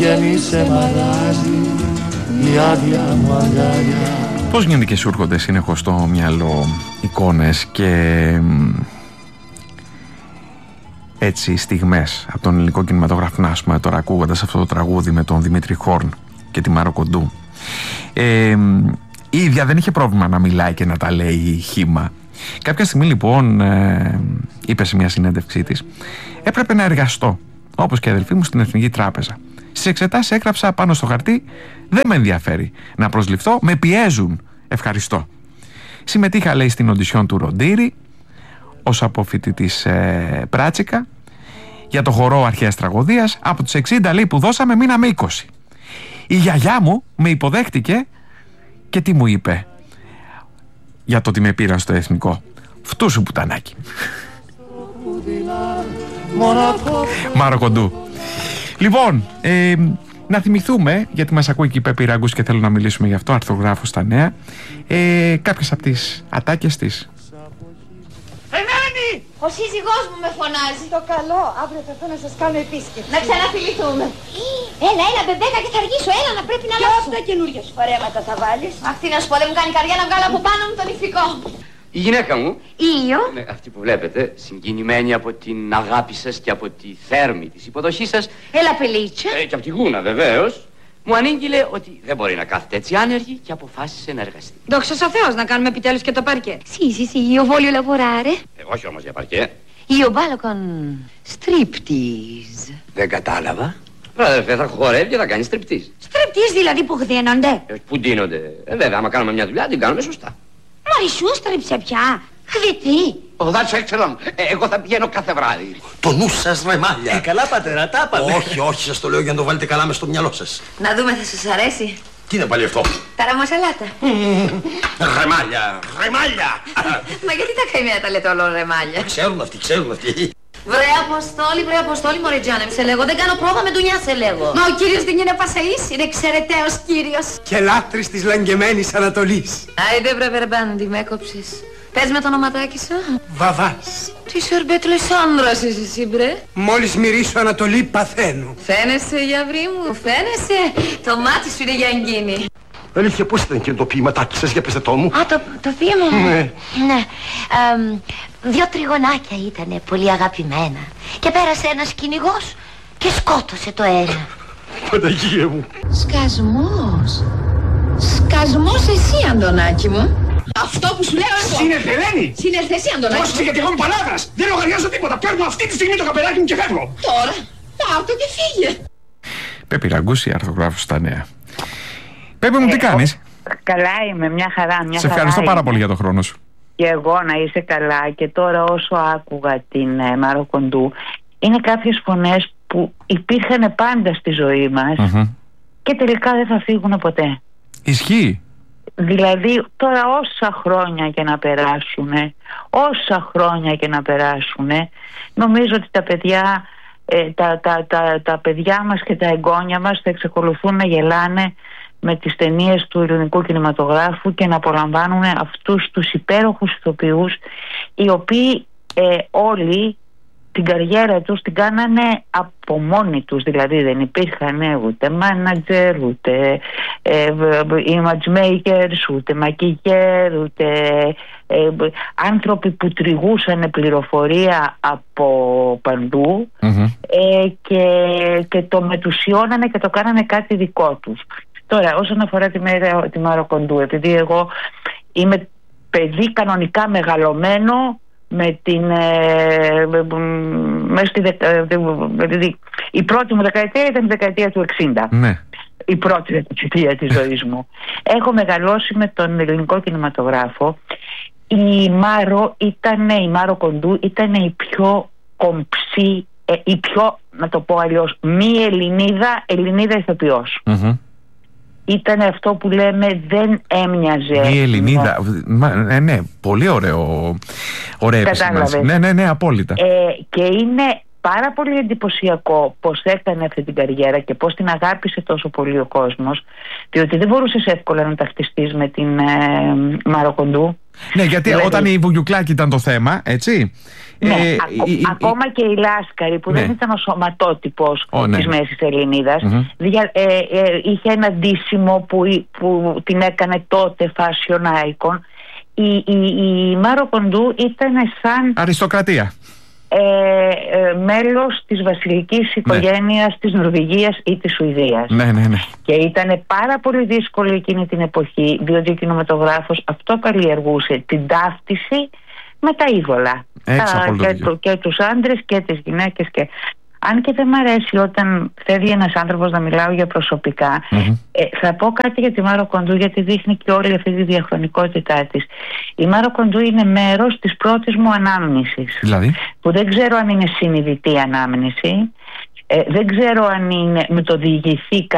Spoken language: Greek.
γέμισε μαγάζι η άδεια μου αγκαλιά. Πώς γίνεται και σου έρχονται συνεχώς στο μυαλό εικόνες και έτσι στιγμές από τον ελληνικό κινηματογράφο, να πούμε τώρα ακούγοντας αυτό το τραγούδι με τον Δημήτρη Χόρν και τη Μάρο Κοντού. Η ίδια δεν είχε πρόβλημα να μιλάει και να τα λέει χύμα. Κάποια στιγμή λοιπόν είπε σε μια συνέντευξή της: έπρεπε να εργαστώ όπως και η αδελφή μου στην Εθνική Τράπεζα. Στις εξετάσεις έγραψα πάνω στο χαρτί: δεν με ενδιαφέρει να προσληφθώ, με πιέζουν, ευχαριστώ. Συμμετείχα, λέει, στην οντισιόν του Ροντήρη ως αποφοιτητής Πράτσικα για το χορό αρχαίας τραγωδίας. Από τους 60, λέει, που δώσαμε μείναμε 20. Η γιαγιά μου με υποδέχτηκε και τι μου είπε για το ότι με πήραν στο Εθνικό? Φτού σου πουτανάκι. Μάρο Κοντού. Λοιπόν, να θυμηθούμε, γιατί μας ακούει και η Πέπη Ραγκούς και θέλω να μιλήσουμε γι' αυτό, αρθρογράφω στα νέα, κάποιες από τις ατάκες της. Εμένη! Ο σύζυγός μου με φωνάζει. Το καλό, αύριο θα έρθω να σας κάνω επίσκεψη. Να ξαναφιληθούμε. Έλα, μπεμπέκα, και θα αργήσω. Έλα, να πρέπει να Και αλλάξω. αυτά τα καινούργια σου φορέματα θα βάλεις. Αχ, τι να σου πω, δεν μου κάνει καρδιά να βγάλω από πάνω μου τον ηφικό. Η γυναίκα μου, Io. αυτή που βλέπετε, συγκινημένη από την αγάπη σας και από τη θέρμη της υποδοχής σας, Έλα, Πελίτσια. και από τη Γούνα βεβαίως, μου ανήγγειλε ότι δεν μπορεί να κάθεται έτσι άνεργη και αποφάσισε να εργαστεί. Δόξα τω Θεώ, να κάνουμε επιτέλους και το παρκέ. Sì, io voglio lavorare. Όχι όμως για παρκέ. Io ballo con striptease. Δεν κατάλαβα. Πρόεδρε, θα χορεύει και θα κάνει στριπτής. Στριπτής δηλαδή που χδίνονται. Που ντύνονται. Βέβαια, άμα κάνουμε μια δουλειά, την κάνουμε σωστά. Μωρή σου στρίψε πια. Χδιτή. Oh, that's excellent. Εγώ θα πηγαίνω κάθε βράδυ. Το νου σας, ρεμάλια. Καλά, πατέρα, τα είπατε. Όχι, σας το λέω για να το βάλετε καλά μες στο μυαλό σας. Να δούμε, θα σας αρέσει. Τι είναι πάλι αυτό? Τα ραμοσαλάτα. Ρεμάλια. Μα γιατί τα καημένα τα λέτε όλο ρεμάλια? Ξέρουν αυτοί. Βρε Αποστόλη, μωρέ Τζάνε, σε λέγω. Δεν κάνω πρόβα με ντουνιά, σε λέγω. Μα ο κύριος δεν είναι Πασαής, είναι εξαιρεταίος κύριος. Και λάτρης της λαγκεμένης Ανατολής. Άιντε βρε Βερμπάντη, με έκοψες. Πες με το ονοματάκι σου. Βαβάς. Τι σορμπέτ Λεσάνδρας είσαι εσύ, μπρε. Μόλις μυρίσω Ανατολή παθαίνω. Φαίνεσαι, γιαυρί μου, φαίνεσαι. Το μάτι σου είναι για εγκίνη. Αλήθεια, πώς ήταν εκείνο το ποίηματάκι σας, για πέστε το μου. Α, το ποίημα. Ναι. Ναι. 2 τριγωνάκια ήτανε πολύ αγαπημένα. Και πέρασε ένας κυνηγός και σκότωσε το ένα. Παναγία μου. Σκασμός εσύ, Αντωνάκη μου. Αυτό που σου λέω εγώ. Συνερθελένη. Συνερθεσή, Αντωνάκη. Πρόσεξε γιατί εγώ είμαι παλάβρας. Δεν λογαριάζω τίποτα. Παίρνω αυτή τη στιγμή το καπελάκι μου και φεύγω. Τώρα, πάρ' το και φύγε. Πέπη Ραγκούς, η αρθρογράφος στα νέα. Πέπη μου, τι κάνεις? Καλά είμαι, μια χαρά. Σε ευχαριστώ πάρα πολύ για τον χρόνο σου. Και εγώ να είσαι καλά. Και τώρα όσο άκουγα την Μάρο Κοντού, είναι κάποιες φωνές που υπήρχαν πάντα στη ζωή μας και τελικά δεν θα φύγουν ποτέ. Ισχύει. Δηλαδή τώρα όσα χρόνια και να περάσουν, νομίζω ότι τα παιδιά, τα παιδιά μας και τα εγγόνια μας θα εξακολουθούν να γελάνε με τις ταινίες του ελληνικού κινηματογράφου και να απολαμβάνουν αυτούς τους υπέροχους ηθοποιούς, οι οποίοι όλοι την καριέρα τους την κάνανε από μόνοι τους. Δηλαδή δεν υπήρχαν ούτε manager, ούτε image makers, ούτε maquilleur, ούτε άνθρωποι που τριγούσαν πληροφορία από παντού και το μετουσιώνανε και το κάνανε κάτι δικό τους. Τώρα, όσον αφορά τη Μάρο Κοντού, επειδή εγώ είμαι παιδί κανονικά μεγαλωμένο με την η πρώτη μου δεκαετία ήταν η δεκαετία του 60. Ναι. Η πρώτη δεκαετία της ζωής μου. Έχω μεγαλώσει με τον ελληνικό κινηματογράφο. Η Μάρο Κοντού ήταν η πιο κομψή, η πιο, να το πω αλλιώς, μη Ελληνίδα ηθοποιός. Ήταν αυτό που λέμε, δεν έμοιαζε. Η Ελληνίδα. Ναι, πολύ ωραία επισήμανση. Ναι, απόλυτα. Και είναι πάρα πολύ εντυπωσιακό πώς έκανε αυτή την καριέρα και πώς την αγάπησε τόσο πολύ ο κόσμος, διότι δεν μπορούσες εύκολα να ταυτιστείς με την Μάρο Κοντού. Ναι, γιατί δηλαδή, όταν η Βουγιουκλάκη ήταν το θέμα, έτσι. Ναι, ακόμα και η Λάσκαρη που δεν ήταν ο σωματότυπος της Μέσης Ελληνίδας, είχε ένα ντύσιμο που την έκανε τότε fashion icon. Η Μάρο Κοντού ήταν σαν αριστοκρατία, μέλος της βασιλικής οικογένειας της Νορβηγίας ή της Σουηδίας. Ναι. Και ήταν πάρα πολύ δύσκολο εκείνη την εποχή, διότι ο κινηματογράφος αυτό καλλιεργούσε, την ταύτιση με τα είδωλα, και τους άντρες και τις γυναίκες. Αν και δεν μ' αρέσει όταν φεύγει ένας άνθρωπος να μιλάω για προσωπικά, θα πω κάτι για τη Μάρο Κοντού, γιατί δείχνει και όλη αυτή τη διαχρονικότητά της. Η Μάρο Κοντού είναι μέρος της πρώτης μου ανάμνησης, δηλαδή, που δεν ξέρω αν είναι συνειδητή ανάμνηση, δεν ξέρω αν είναι, με το διηγηθεί